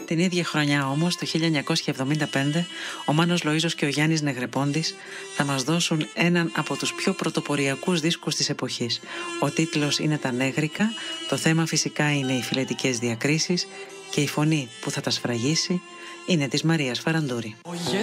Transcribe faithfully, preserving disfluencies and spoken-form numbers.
Την ίδια χρονιά όμως, το χίλια εννιακόσια εβδομήντα πέντε, ο Μάνος Λοΐζος και ο Γιάννης Νεγρεπόντης θα μας δώσουν έναν από τους πιο πρωτοποριακούς δίσκους της εποχής. Ο τίτλος είναι «Τα Νέγρικα», το θέμα φυσικά είναι οι φυλετικές διακρίσεις και η φωνή που θα τα σφραγίσει είναι της Μαρίας Φαραντούρη.